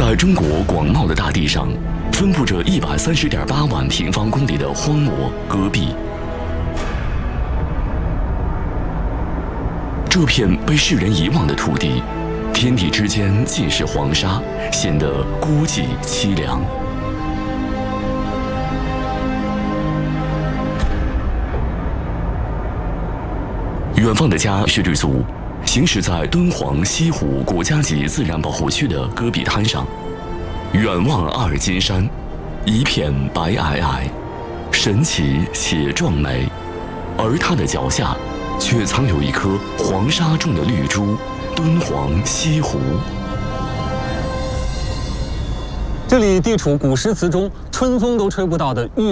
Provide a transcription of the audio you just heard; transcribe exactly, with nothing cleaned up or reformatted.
在中国广袤的大地上，分布着一百三十点八万平方公里的荒漠戈壁。这片被世人遗忘的土地，天地之间尽是黄沙，显得孤寂凄凉。远方的家摄制组行驶在敦煌西湖国家级自然保护区的戈壁滩上，远望阿尔金山，一片白皑皑，神奇且壮美，而它的脚下却藏有一颗黄沙中的绿珠——敦煌西湖。 这里地处古诗词中春风都吹不到的玉